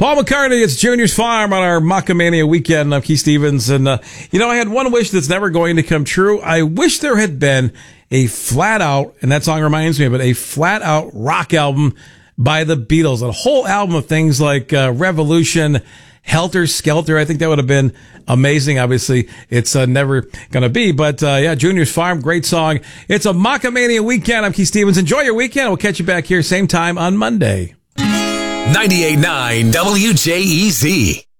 Paul McCartney, it's Junior's Farm on our Macamania weekend. I'm Keith Stevens. And, I had one wish that's never going to come true. I wish there had been a flat out, and that song reminds me of it, a flat out rock album by the Beatles. A whole album of things like Revolution, Helter Skelter. I think that would have been amazing. Obviously, it's never going to be. But, Junior's Farm, great song. It's a Macamania weekend. I'm Keith Stevens. Enjoy your weekend. We'll catch you back here same time on Monday. 98.9 WJEZ.